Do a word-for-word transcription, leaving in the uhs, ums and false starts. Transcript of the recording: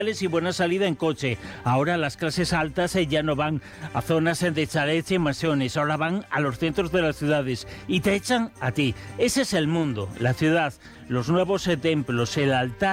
y buena salida en coche. Ahora las clases altas eh, ya no van a zonas eh, de chalets y mansiones, ahora van a los centros de las ciudades y te echan a ti. Ese es el mundo, la ciudad, los nuevos eh, templos, el altar